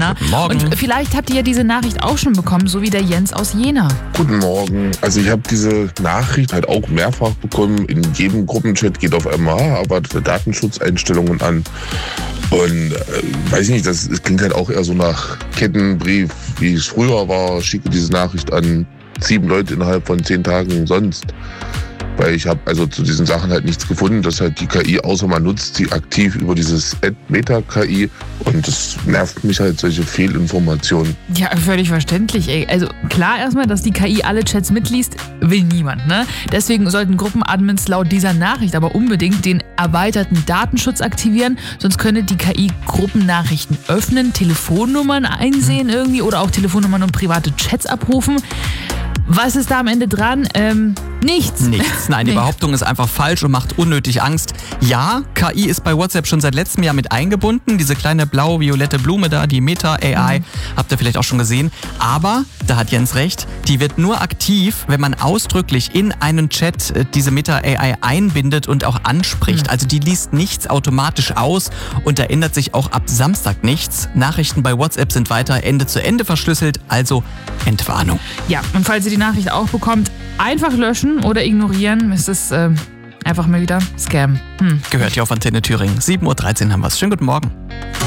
Na? Guten Morgen. Und vielleicht habt ihr ja diese Nachricht auch schon bekommen, so wie der Jens aus Jena. Guten Morgen. Also ich habe diese Nachricht halt auch mehrfach bekommen. In jedem Gruppenchat geht auf einmal aber Datenschutzeinstellungen an. Und weiß nicht, das klingt halt auch eher so nach Kettenbrief, wie es früher war. Schicke diese Nachricht an 7 Leute innerhalb von 10 Tagen sonst. Weil ich habe also zu diesen Sachen halt nichts gefunden, dass halt die KI, außer man nutzt sie aktiv über dieses Meta-KI, und das nervt mich halt, solche Fehlinformationen. Ja, völlig verständlich, ey. Also klar erstmal, dass die KI alle Chats mitliest, will niemand, ne? Deswegen sollten Gruppenadmins laut dieser Nachricht aber unbedingt den erweiterten Datenschutz aktivieren, sonst könnte die KI Gruppennachrichten öffnen, Telefonnummern einsehen irgendwie oder auch Telefonnummern und private Chats abrufen. Was ist da am Ende dran? Nichts. Nichts. Nein, die Behauptung ist einfach falsch und macht unnötig Angst. Ja, KI ist bei WhatsApp schon seit letztem Jahr mit eingebunden. Diese kleine blau-violette Blume da, die Meta-AI, habt ihr vielleicht auch schon gesehen. Aber, da hat Jens recht, die wird nur aktiv, wenn man ausdrücklich in einen Chat diese Meta-AI einbindet und auch anspricht. Also die liest nichts automatisch aus und da ändert sich auch ab Samstag nichts. Nachrichten bei WhatsApp sind weiter Ende zu Ende verschlüsselt, also Entwarnung. Ja, und falls ihr die Nachricht auch bekommt, einfach löschen oder ignorieren. Es ist einfach mal wieder Scam. Gehört hier auf Antenne Thüringen. 7:13 Uhr haben wir es. Schönen guten Morgen.